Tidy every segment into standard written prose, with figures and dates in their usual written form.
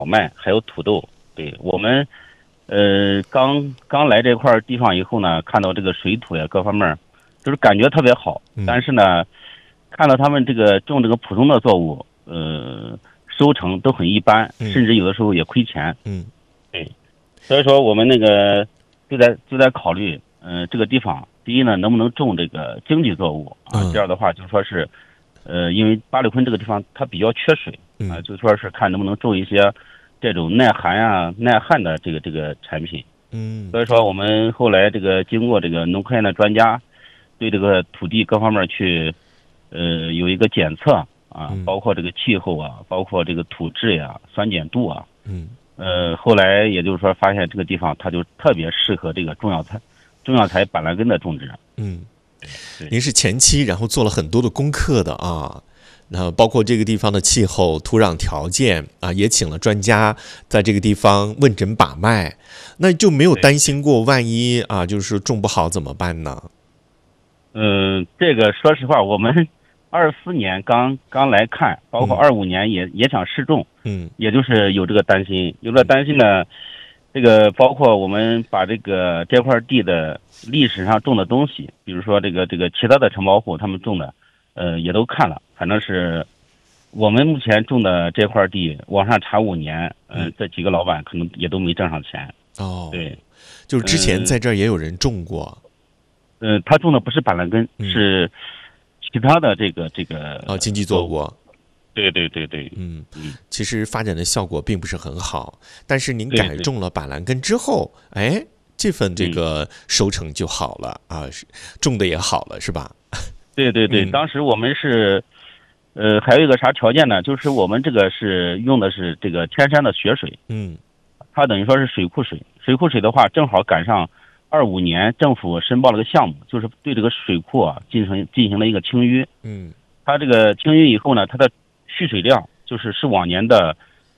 麦，还有土豆。对我们，刚来这块地方以后呢，看到这个水土呀各方面，就是感觉特别好。但是呢，看到他们这个种这个普通的作物，收成都很一般，甚至有的时候也亏钱。对，所以说我们那个就在考虑，这个地方第一呢，能不能种这个经济作物啊？第二的话，就说是，因为八里坤这个地方它比较缺水啊，就说是看能不能种一些这种耐寒啊、耐旱的这个产品。所以说我们后来这个经过这个农科院的专家对这个土地各方面去，有一个检测啊，包括这个气候啊，包括这个土质呀、酸碱度啊。后来也就是说发现这个地方它就特别适合这个中药材板蓝根的种植。 您是前期然后做了很多的功课的啊，那包括这个地方的气候、土壤条件啊，也请了专家在这个地方问诊把脉，那就没有担心过万一啊，就是种不好怎么办呢？ 这个说实话，我们24年刚来看，包括25年也想试种，也就是有这个担心，有了担心呢，这个包括我们把这块地的历史上种的东西，比如说这个其他的承包户他们种的，也都看了，反正是我们目前种的这块地往上查5年，这几个老板可能也都没挣上钱。对， 就是之前在这儿也有人种过。 他种的不是板蓝根，是其他的这个经济作物。 对。 其实发展的效果并不是很好，但是您改种了板蓝根之后，哎，这份这个收成就好了啊，种的也好了，是吧？ 对，当时我们是，还有一个啥条件呢？就是我们这个是用的是这个天山的雪水，它等于说是水库水，水库水的话正好赶上25年政府申报了个项目，就是对这个水库啊进行了一个清淤。它这个清淤以后呢，它的蓄水量是往年的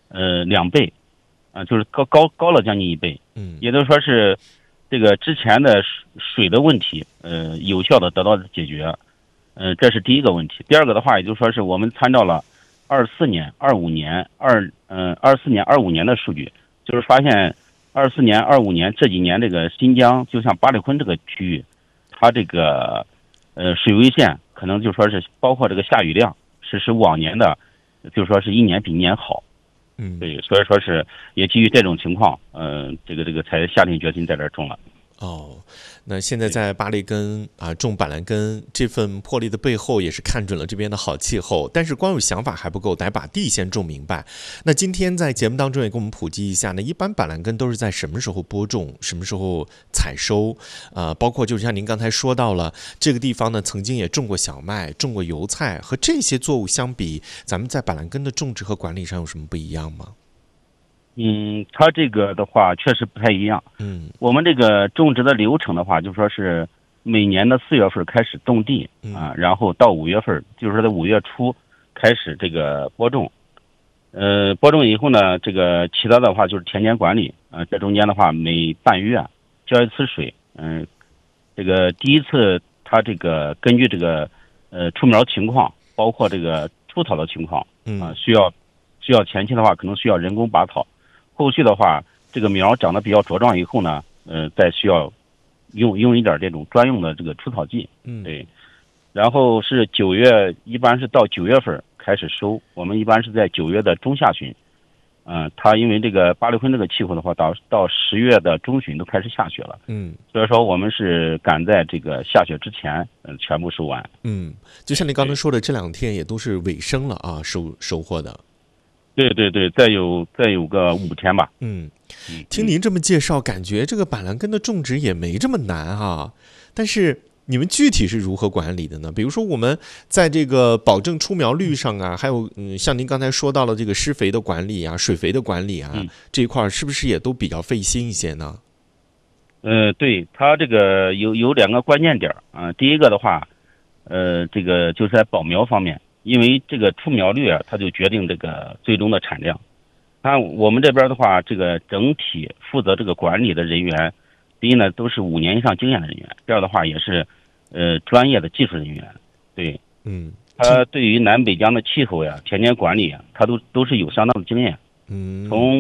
2倍，就是高了将近1倍。也就是说是这个之前的水的问题，有效的得到解决。这是第一个问题。第二个的话，也就是说是我们参照了24年、25年、24年、25年的数据，就是发现24年、25年这几年这个新疆，就像八里坤这个区域，它这个水位线可能就说是包括这个下雨量是往年的，就说是一年比一年好。对，所以说是也基于这种情况，这个才下定决心在这儿种了。 那现在在巴里根啊种板蓝根，这份魄力的背后也是看准了这边的好气候，但是光有想法还不够，得把地先种明白。那今天在节目当中也给我们普及一下，那一般板蓝根都是在什么时候播种，什么时候采收？包括就像您刚才说到了，这个地方呢曾经也种过小麦，种过油菜，和这些作物相比，咱们在板蓝根的种植和管理上有什么不一样吗？ 它这个的话确实不太一样。我们这个种植的流程的话，就说是每年的4月份开始种地然后到5月份，就是说在5月初开始这个播种。播种以后呢，这个其他的话就是田间管理这中间的话每半月浇一次水。这个第一次它这个根据这个出苗情况，包括这个出草的情况需要前期的话可能需要人工拔草。后续的话，这个苗长得比较茁壮以后呢，再需要用一点这种专用的这个除草剂。对，然后是一般是到9月份开始收，我们一般是在9月的中下旬。它因为这个巴里坤这个气候的话，到10月的中旬都开始下雪了。所以说我们是赶在这个下雪之前，全部收完。 就像您刚才说的，这2天也都是尾声了啊，收获的。 对，再有个5天吧。 听您这么介绍，感觉这个板蓝根的种植也没这么难啊。但是你们具体是如何管理的呢？比如说我们在这个保证出苗率上啊，还有像您刚才说到了这个施肥的管理啊、水肥的管理啊，这一块是不是也都比较费心一些呢？ 对，它这个有2个关键点第一个的话，这个就是在保苗方面。因为这个出苗率它就决定这个最终的产量。我们这边的话，这个整体负责这个管理的人员，第一呢都是5年以上经验的人员，第二的话也是专业的技术人员。对，他对于南北疆的气候呀、田间管理它都是有相当的经验。从